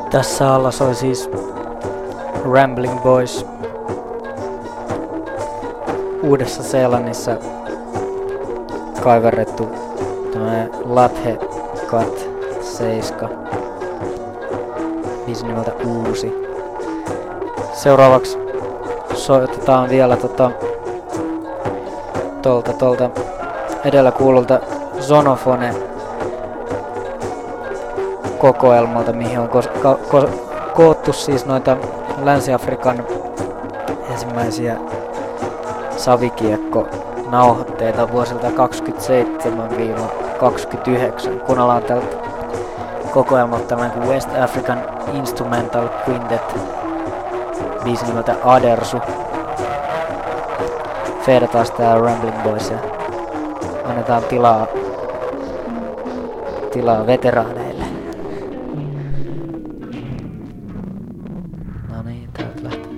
Tässä alla soi siis Rambling Boys Uudessa-Seelannissa kaiverrettu tämmönen Lathe Cut 7 biisi nimeltä Uusi. Seuraavaksi soitetaan vielä tolta edellä kuululta Zonophone kokoelmalta, mihin on koottu siis noita Länsi-Afrikan ensimmäisiä savikiekko-nauhoitteita vuosilta 27-29. Kuunnellaan tältä kokoelmalta tämmönen kuin West African Instrumental Quintet biisi nimeltä Adersu. Feedataan tää Rambling Boys ja annetaan tilaa veteraaneille. No niin.